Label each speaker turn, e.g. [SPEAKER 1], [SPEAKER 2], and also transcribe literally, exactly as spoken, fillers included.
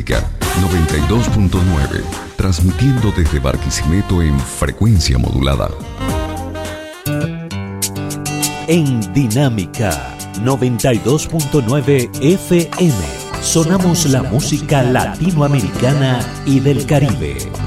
[SPEAKER 1] Dinámica noventa y dos punto nueve, transmitiendo desde Barquisimeto en frecuencia modulada.
[SPEAKER 2] En Dinámica noventa y dos punto nueve F M sonamos la música latinoamericana y del Caribe.